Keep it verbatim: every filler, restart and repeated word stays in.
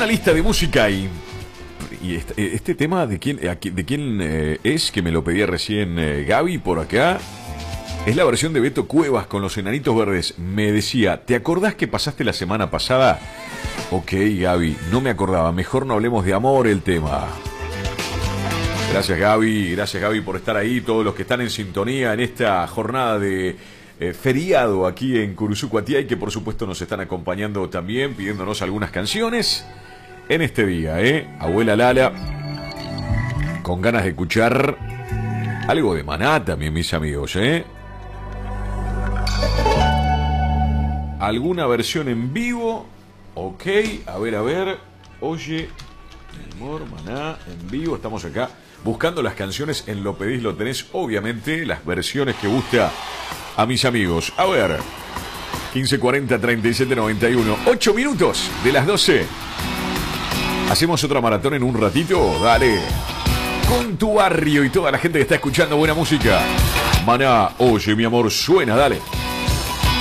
una lista de música y... Y este, este tema, ¿de quién, de quién eh, es? Que me lo pedía recién eh, Gaby por acá. Es la versión de Beto Cuevas con los Enanitos Verdes. Me decía, ¿te acordás que pasaste la semana pasada? Ok, Gaby, no me acordaba. Mejor no hablemos de amor el tema. Gracias, Gaby. Gracias, Gaby, por estar ahí. Todos los que están en sintonía en esta jornada de eh, feriado aquí en Curuzucuatiá y que por supuesto nos están acompañando también, pidiéndonos algunas canciones en este día, ¿eh? Abuela Lala, con ganas de escuchar algo de Maná también, mis amigos, ¿eh? ¿Alguna versión en vivo? Ok, a ver, a ver. Oye, mi amor, Maná, en vivo. Estamos acá buscando las canciones en Lo Pedís, Lo Tenés. Obviamente, las versiones que gusta a mis amigos. A ver, quince cuarenta, treinta y siete noventa y uno. ocho minutos de las doce. ¿Hacemos otra maratón en un ratito? Dale. Con tu barrio y toda la gente que está escuchando buena música. Maná, oye, mi amor, suena, dale.